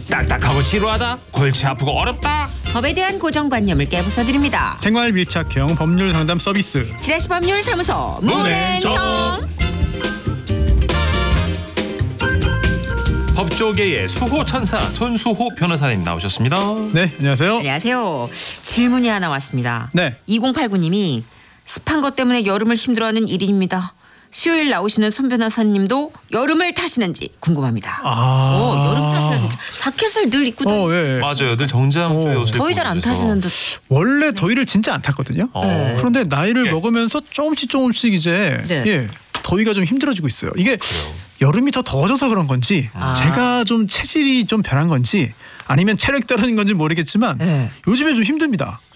딱딱하고 지루하다? 골치 아프고 어렵다? 법에 대한 고정관념을 깨부숴드립니다. 생활 밀착형 법률 상담 서비스 지라시 법률사무소 문앤정. 법조계의 수호천사 손수호 변호사님 나오셨습니다. 네 안녕하세요. 안녕하세요. 질문이 하나 왔습니다. 네. 2089님이 습한 것 때문에 여름을 힘들어하는 1인입니다. 수요일 나오시는 손 변호사님도 여름을 타시는지 궁금합니다. 여름 타시는 자켓을 늘 입고 다니시죠? 예. 맞아요. 늘 정장 옷을 더위 잘 안 타시는 듯. 원래 더위를 진짜 안 탔거든요. 네. 그런데 나이를 예. 먹으면서 조금씩 이제 네. 더위가 좀 힘들어지고 있어요. 이게 여름이 더 더워져서 그런 건지 제가 좀 체질이 좀 변한 건지 아니면 체력 떨어진 건지 모르겠지만 네. 요즘에 좀 힘듭니다.